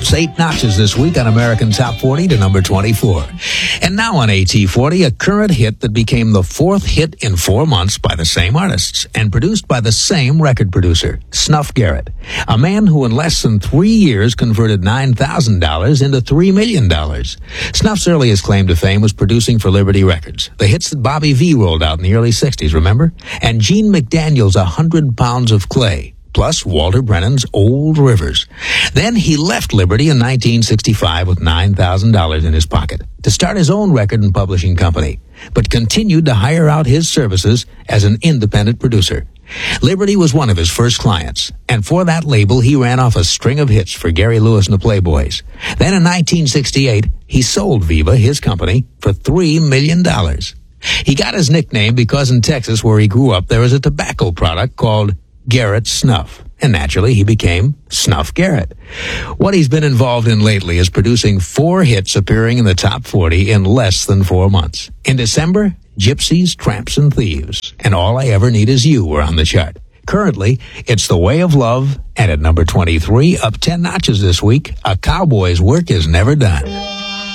drops 8 notches this week on American Top 40 to number 24. And now on AT40, a current hit that became the 4th hit in 4 months by the same artists and produced by the same record producer, Snuff Garrett, a man who in less than 3 years converted $9,000 into $3 million. Snuff's earliest claim to fame was producing for Liberty Records, the hits that Bobby V rolled out in the early 60s, remember? And Gene McDaniel's 100 Pounds of Clay, plus Walter Brennan's Old Rivers. Then he left Liberty in 1965 with $9,000 in his pocket to start his own record and publishing company, but continued to hire out his services as an independent producer. Liberty was one of his first clients, and for that label he ran off a string of hits for Gary Lewis and the Playboys. Then in 1968, he sold Viva, his company, for $3 million. He got his nickname because in Texas, where he grew up, there was a tobacco product called Garrett Snuff, and naturally he became Snuff Garrett. What he's been involved in lately is producing 4 hits appearing in the top 40 in less than 4 months. In December, Gypsies, Tramps, and Thieves, and All I Ever Need Is You were on the chart. Currently, it's The Way of Love, and at number 23, up 10 notches this week, A Cowboy's Work Is Never Done.